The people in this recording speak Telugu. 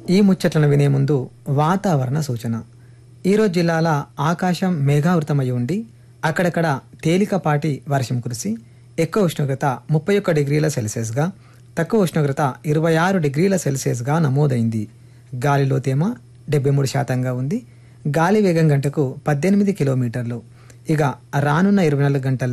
ఈ ముచ్చట్లను వినే ముందు వాతావరణ సూచన. ఈరోజు జిల్లాల ఆకాశం మేఘావృతమై ఉండి అక్కడక్కడ తేలికపాటి వర్షం కురిసి ఎక్కువ ఉష్ణోగ్రత 31 డిగ్రీల సెల్సియస్గా, తక్కువ ఉష్ణోగ్రత 26 డిగ్రీల సెల్సియస్గా నమోదైంది. గాలిలో తేమ 73% ఉంది. గాలి వేగం గంటకు 18 కిలోమీటర్లు. ఇక రానున్న 24 గంటల్లో